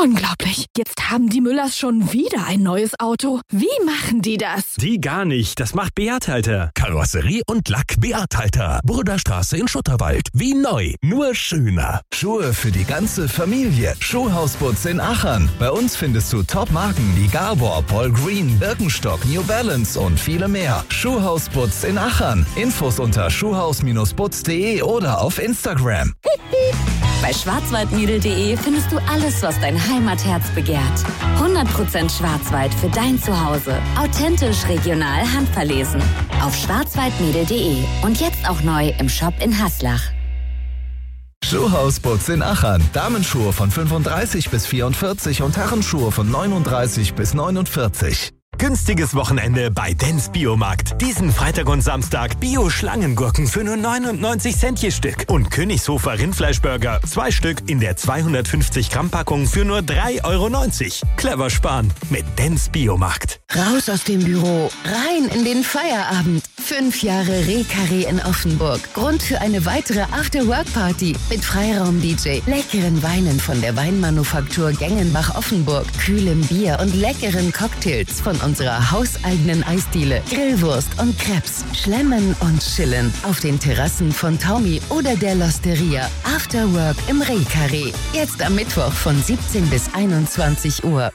Unglaublich. Jetzt haben die Müllers schon wieder ein neues Auto. Wie machen die das? Die gar nicht. Das macht Beat Halter. Karosserie und Lack Beat Halter. Burderstraße in Schutterwald. Wie neu, nur schöner. Schuhe für die ganze Familie. Schuhhausputz in Achern. Bei uns findest du Top-Marken wie Gabor, Paul Green, Birkenstock, New Balance und viele mehr. Schuhhausputz in Achern. Infos unter schuhhaus-putz.de oder auf Instagram. Bei schwarzwaldmädel.de findest du alles, was dein Heimatherz begehrt. 100% Schwarzwald für dein Zuhause. Authentisch, regional, handverlesen. Auf schwarzwaldmädel.de und jetzt auch neu im Shop in Haslach. Schuhhausputz in Achern. Damenschuhe von 35 bis 44 und Herrenschuhe von 39 bis 49. Günstiges Wochenende bei Dens Biomarkt. Diesen Freitag und Samstag Bio-Schlangengurken für nur 99 Cent je Stück. Und Königshofer Rindfleischburger, 2 Stück in der 250 Gramm Packung für nur 3,90 €. Clever sparen mit Dens Biomarkt. Raus aus dem Büro, rein in den Feierabend. 5 Jahre Reh-Carré in Offenburg. Grund für eine weitere After-Work-Party mit Freiraum-DJ, leckeren Weinen von der Weinmanufaktur Gengenbach Offenburg, kühlem Bier und leckeren Cocktails von unserer hauseigenen Eisdiele, Grillwurst und Crepes, Schlemmen und Chillen auf den Terrassen von Taumi oder der Losteria. After Work im Reh-Carré. Jetzt am Mittwoch von 17 bis 21 Uhr.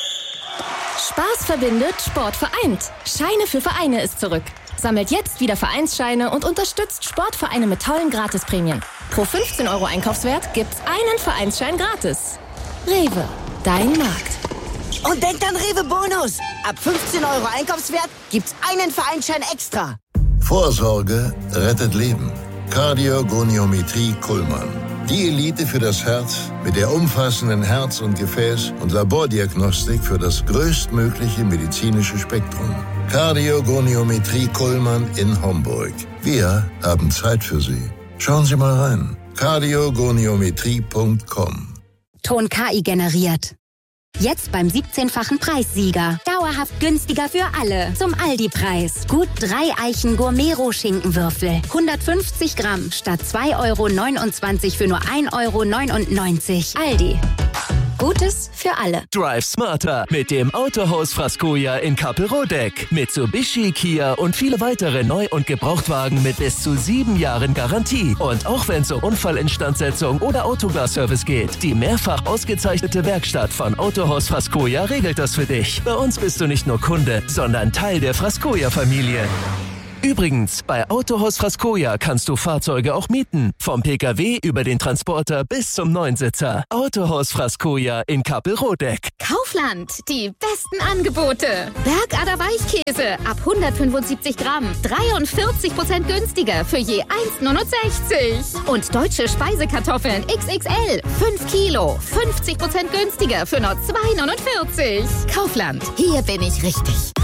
Spaß verbindet, Sport vereint. Scheine für Vereine ist zurück. Sammelt jetzt wieder Vereinsscheine und unterstützt Sportvereine mit tollen Gratisprämien. Pro 15 € Einkaufswert gibt's einen Vereinsschein gratis. Rewe, dein Markt. Und denkt an Rewe Bonus. Ab 15 € Einkaufswert gibt's einen Vereinsschein extra. Vorsorge rettet Leben. Kardiogoniometrie Kuhlmann. Die Elite für das Herz mit der umfassenden Herz- und Gefäß- und Labordiagnostik für das größtmögliche medizinische Spektrum. Kardiogoniometrie Kuhlmann in Homburg. Wir haben Zeit für Sie. Schauen Sie mal rein. kardiogoniometrie.com. Ton KI generiert. Jetzt beim 17-fachen Preissieger. Dauerhaft günstiger für alle. Zum Aldi-Preis. Gut 3 Eichen Gourmet-Schinkenwürfel. 150 Gramm statt 2,29 € für nur 1,99 €. Aldi. Gutes für alle. Drive smarter mit dem Autohaus Frascoja in Kappelrodeck. Mitsubishi, Kia und viele weitere Neu- und Gebrauchtwagen mit bis zu 7 Jahren Garantie. Und auch wenn es um Unfallinstandsetzung oder Autoglas-Service geht, die mehrfach ausgezeichnete Werkstatt von Autohaus Frascoja regelt das für dich. Bei uns bist du nicht nur Kunde, sondern Teil der Frascoja-Familie. Übrigens, bei Autohaus Frascoja kannst du Fahrzeuge auch mieten. Vom Pkw über den Transporter bis zum Neunsitzer. Autohaus Frascoja in Kappelrodeck. Kaufland, die besten Angebote. Bergader Weichkäse ab 175 Gramm. 43% günstiger für je 1,69 €. Und deutsche Speisekartoffeln XXL. 5 Kilo. 50% günstiger für nur 2,49 €. Kaufland, hier bin ich richtig.